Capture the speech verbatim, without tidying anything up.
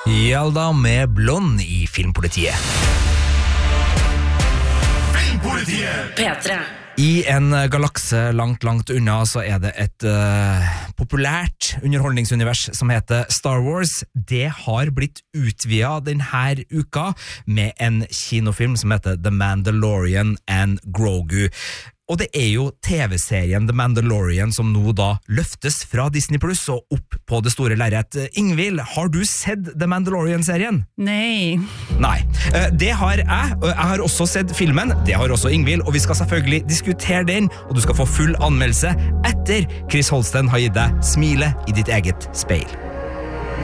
Gjalda med Blond i Filmpolitiet. Filmpolitiet P tre. I en galakse langt, langt unna så er det et uh, populært underholdningsunivers som heter Star Wars. Det har blitt utvidet denne uka med en kinofilm som heter The Mandalorian and Grogu. Og det er jo T V-serien The Mandalorian som nå da løftes fra Disney Plus og opp på det store lerret. Ingvild, har du sett The Mandalorian-serien? Nei. Nei. Det har jeg. Jeg har også sett filmen. Det har også Ingvild, og vi skal selvfølgelig diskutere den, og du skal få full anmeldelse etter Chris Holsten har gitt deg smile i ditt eget speil.